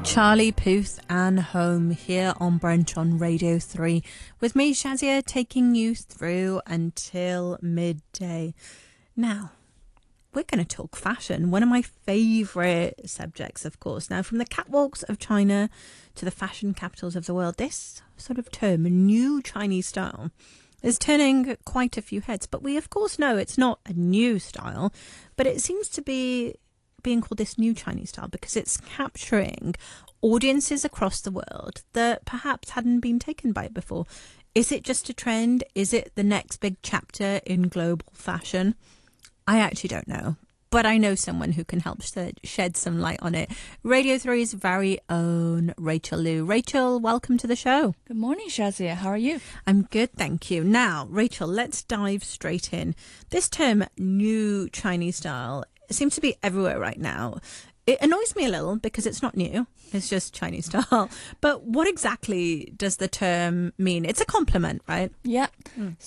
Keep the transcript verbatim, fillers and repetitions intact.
Charlie Puth and Home here on Brunch on Radio three with me, Shazia, taking you through until midday. Now, we're going to talk fashion, one of my favourite subjects, of course. Now, from the catwalks of China to the fashion capitals of the world, this sort of term, new Chinese style, is turning quite a few heads. But we, of course, know it's not a new style, but it seems to be being called this new Chinese style because it's capturing audiences across the world that perhaps hadn't been taken by it before. Is it just a trend? Is it the next big chapter in global fashion? I actually don't know, but I know someone who can help shed some light on it. Radio three's very own Rachel Liu. Rachel, welcome to the show. Good morning, Shazia. How are you? I'm good, thank you. Now, Rachel, let's dive straight in. This term, new Chinese style, seems to be everywhere right now. It annoys me a little because it's not new. It's just Chinese style. But what exactly does the term mean? It's a compliment, right? Yeah. Mm.